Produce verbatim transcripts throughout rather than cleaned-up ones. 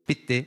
Bitti.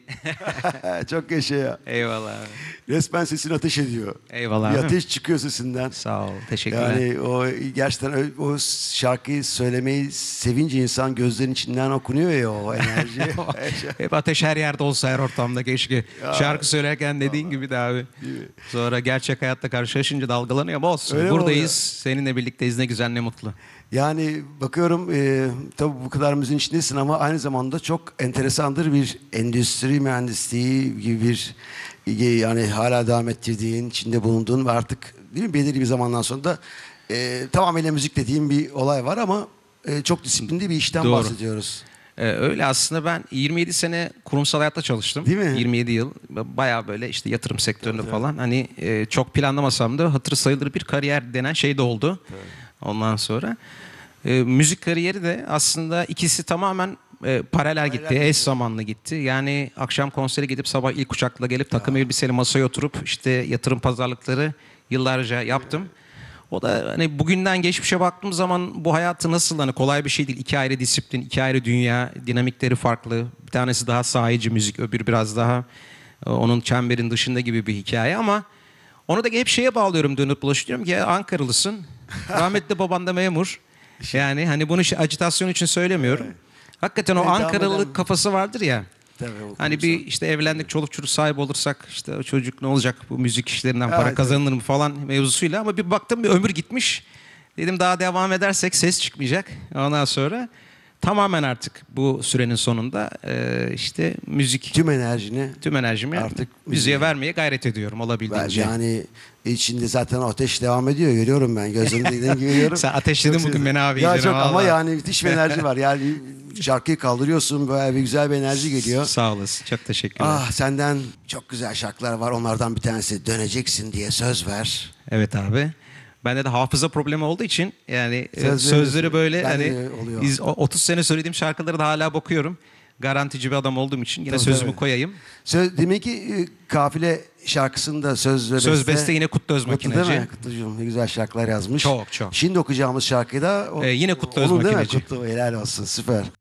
Çok yaşa ya. Eyvallah abi. Resmen sesin ateş ediyor. Eyvallah Bir abi. ateş çıkıyor sesinden. Sağ ol. Teşekkürler. Yani o gerçekten o o şarkıyı söylemeyi sevince insan gözlerinin içinden okunuyor ya o enerji. Hep ateş her yerde olsa her ortamda keşke. Ya. Şarkı söylerken dediğin gibi de abi. Sonra gerçek hayatta karşılaşınca dalgalanıyor ama olsun. Öyle mi Buradayız. oluyor? Seninle birlikteyiz. Ne güzel ne mutlu. Yani bakıyorum e, tabii bu kadar müziğin içindesin ama aynı zamanda çok enteresandır bir endüstri mühendisliği gibi bir yani hala devam ettirdiğin, içinde bulunduğun ve artık değil mi belirli bir zamandan sonra da e, tamamıyla müzik dediğim bir olay var ama e, çok disiplinli bir işten Doğru. bahsediyoruz. Ee, öyle aslında ben yirmi yedi sene kurumsal hayatta çalıştım. Değil mi? yirmi yedi yıl. Bayağı böyle işte yatırım sektöründe falan. Hani e, çok planlamasam da hatırı sayılır bir kariyer denen şey de oldu. Evet. Ondan sonra e, müzik kariyeri de aslında ikisi tamamen e, paralel gitti. gitti. Eş zamanlı gitti. Yani akşam konsere gidip sabah ilk uçakla gelip takım elbiseyle masaya oturup işte yatırım pazarlıkları yıllarca yaptım. O da hani bugünden geçmişe baktığım zaman bu hayatı nasıl hani kolay bir şey değil. İki ayrı disiplin, iki ayrı dünya, dinamikleri farklı. Bir tanesi daha sahici müzik, öbürü biraz daha e, onun çemberin dışında gibi bir hikaye ama onu da hep şeye bağlıyorum dönüp dolaşıp diyorum ki ya Ankaralısın. Rahmetli baban da memur. Yani hani bunu şey- ajitasyon için söylemiyorum. Hakikaten o Evet, devam Ankaralılık eden- kafası vardır ya. Tabii, o Hani kurumsal. bir işte evlendik çoluk çocuk sahibi olursak işte o çocuk ne olacak bu müzik işlerinden para Evet, kazanılır mı falan mevzusuyla ama bir baktım bir ömür gitmiş. Dedim daha devam edersek ses çıkmayacak. Ondan sonra tamamen artık bu sürenin sonunda e, işte müzik Tüm enerjini tüm enerjimi artık müziğe müziğe- vermeye gayret ediyorum olabildiğince. yani içinde zaten ateş devam ediyor görüyorum ben gözümde dediğin gibi görüyorum. Sen ateşledin Çok bugün beni abi Ya iyicene çok ama vallahi. yani müthiş bir enerji var. Yani şarkıyı kaldırıyorsun böyle bir güzel bir enerji geliyor. Sağ olasın çok teşekkürler. Ah senden çok güzel şarkılar var. Onlardan bir tanesi Döneceksin diye söz ver. Evet abi. Bende de hafıza problemi olduğu için yani e, Sözleri- sözleri böyle Bende hani de oluyor. iz- o- otuz sene söylediğim şarkıları da hala bakıyorum. Garantici bir adam olduğum için yine Tabii, sözümü tabii. koyayım. Söz, demek ki e, Kafile şarkısında söz ve beste. Söz beste yine Kutlu Kutlu değil Özmakineci. mi? Kutlucuğum ne güzel şarkılar yazmış. Çok, çok. Şimdi okuyacağımız şarkı da o- Ee, yine Kutlu onun değil mi? Özmakineci. Kutlu helal olsun süper.